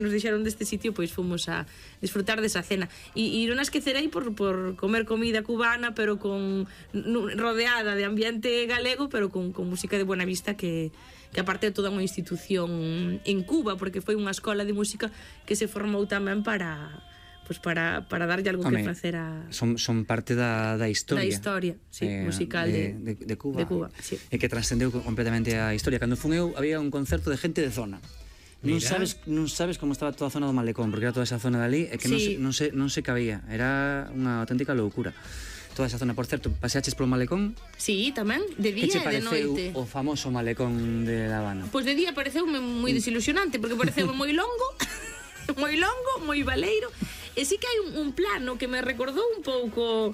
nos dixeron deste sitio, pois fomos a disfrutar desa cena. E non a esquecerei por comer comida cubana, pero rodeada de ambiente galego, pero con música de Buenavista, que aparte é toda unha institución en Cuba, porque foi unha escola de música que se formou tamén para darlle algo que facer a... Son parte da historia. Da historia, sí, musical de Cuba. De Cuba, sí. E que trascendeu completamente a historia. Cando fun eu, había un concerto de gente de zona. Non sabes como estaba toda a zona do Malecón, porque era toda esa zona dali, e que non se cabía. Era unha auténtica loucura. Toda esa zona, por certo, paseaches polo Malecón? Sí, tamén, de día e de noite. Que che pareceu o famoso Malecón de La Habana? Pois de día pareceume moi desilusionante, porque pareceume moi longo, moi baleiro, e sí que hai un plano que me recordou un pouco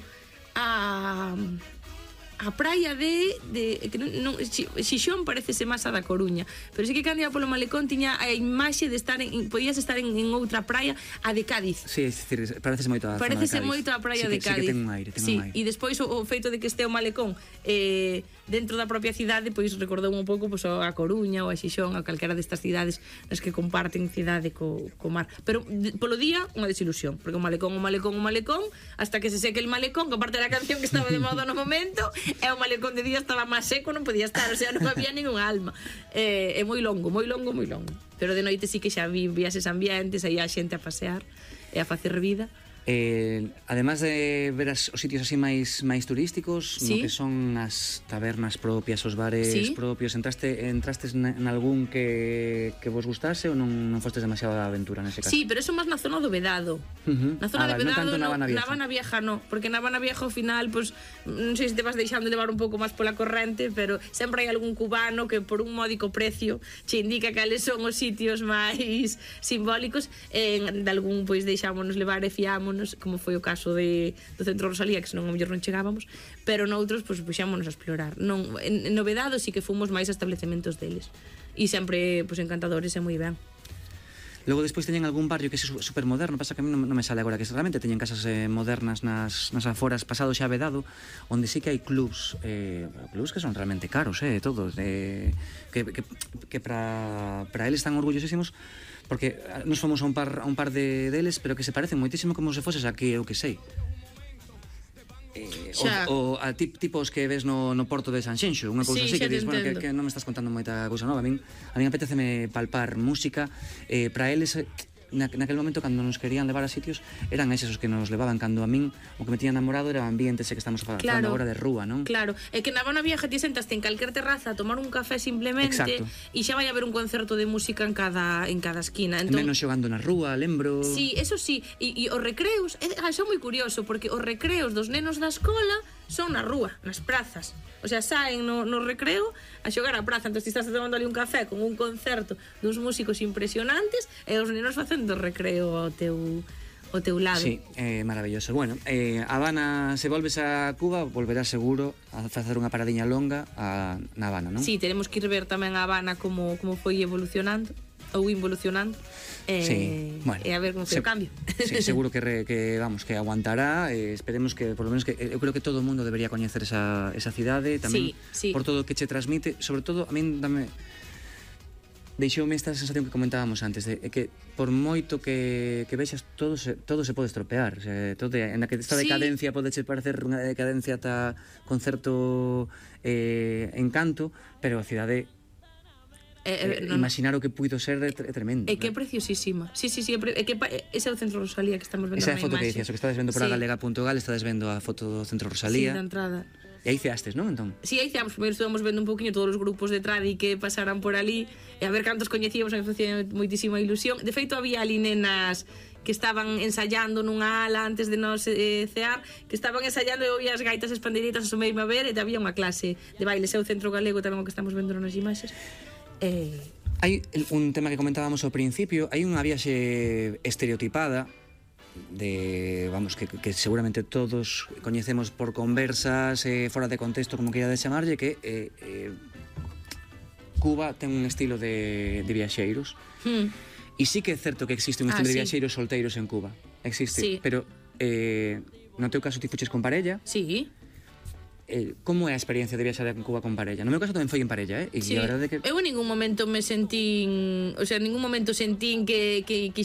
a praia de Xixón parecese máis a da Coruña, pero sí que cando ia polo Malecón tiña a imaxe de estar podías estar en outra praia, a de Cádiz. Sí, é dicir, parecese moito a praia de Cádiz. Sí que ten un aire, e despois o feito de que este o Malecón dentro da propia cidade, pois recordou un pouco a Coruña ou a Xixón, ou calquera destas cidades nas que comparten cidade co mar. Pero polo día unha desilusión, porque o Malecón, hasta que se seque el Malecón, que aparte da canción que estaba de moda no momento, e o Malecón de día estaba máis seco, non podía estar, o sea, non había ningún alma. É moi longo. Pero de noite sí que xa vías eses ambientes, aí a xente a pasear e a facer vida. Además de ver os sitios así máis turísticos, no que son as tabernas propias, os bares propios, entrastes nalgún que vos gustase ou non fostes demasiado de aventura nese caso? Sí, pero eso máis na zona do Vedado. Na zona de Vedado, na Habana Vieja no, porque na Habana Vieja ao final, pois, non sei se te vas deixando levar un pouco máis pola corrente, pero sempre hai algún cubano que por un módico precio che indica cales son os sitios máis simbólicos, de algún, pois, deixámonos levar e fiámonos, como foi o caso do Centro Rosalía, que senón a mellor non chegábamos, pero noutros, pois, puxámonos a explorar. En Novedado sí que fomos máis a establecementos deles, e sempre, pois, encantadores e moi ben. Logo despois teñen algún barrio que é super moderno, pasa que a mí non me sale agora, que realmente teñen casas modernas nas aforas, pasado xa Vedado, onde sí que hai clubs que son realmente caros, todos, que para eles están orgullosísimos, porque nos fomos a un par deles, pero que se parecen moitísimo como se foses aquí, eu que sei. O a tipos que ves no Porto de Sanxenxo, unha cousa así que dices, bueno, que non me estás contando moita cousa nova. A min apeteceme palpar música, para eles naquel momento cando nos querían levar a sitios eran eses os que nos levaban. Cando a min o que me tiña namorado era o ambiente ese que estamos falando agora de rúa, non? Claro, é que na Habana Vieja ti sentaste en calquer terraza a tomar un café simplemente e xa vai haber un concerto de música en cada esquina. Menos xogando na rúa, lembro. Sí, eso sí, e os recreos son moi curioso, porque os recreos dos nenos da escola son na rúa, nas prazas. O sea, saen no recreo a xogar a praza. Entón, ti estás tomando ali un café con un concerto duns músicos impresionantes e os nenos facendo recreo ao teu lado. Sí, maravilloso. Bueno, Habana, se volves a Cuba, volverás seguro a facer unha paradiña longa na Habana, non? Sí, teremos que ir ver tamén a Habana como foi evolucionando ou involucionando, bueno, e a ver como foi o cambio. Sí, seguro que aguantará, esperemos que, por lo menos, que eu creo que todo o mundo debería coñecer esa cidade tamén, por todo o que che transmite. Sobre todo, a min deixoume esta sensación que comentábamos antes, de que por moito que vexas, todo se pode estropear, o sea, en a que esta decadencia pode parecer unha decadencia ata con certo encanto, pero a cidade, imaginar o que puido ser é tremendo. É que é preciosísima. Sí, é que ese é o Centro Rosalía que estamos vendo na imaxe. Esa é a foto que dicías, o que estades vendo por galega.gal, estades vendo a foto do Centro Rosalía. Sí, da entrada. E aí ceastes, non, entón? Sí, aí ceamos, primeiro estuvamos vendo un poquinho todos os grupos de tradi que pasaran por ali, e a ver cantos coñecíamos, que facía moitísima ilusión. De feito, había ali nenas que estaban ensayando nunha ala antes de nos cear, que estaban ensayando e oía as gaitas espanderitas a sumeirme a ver, e había unha clase de baile, é o Centro Galego tamén o que estamos vendo nas imaxes. Hai un tema que comentábamos ao principio, hai unha viaxe estereotipada que seguramente todos coñecemos por conversas fora de contexto, como queira de chamarlle, que Cuba ten un estilo de viaxeiros, e sí que é certo que existe un estilo de viaxeiros solteiros en Cuba, existe, pero no teu caso ti fuches con parella. Sí. Como é a experiencia de viaxar en Cuba con parella? No meu caso tamén foi en parella, e a verdade que... Eu en ningún momento me sentín, o sea, en ningún momento sentín que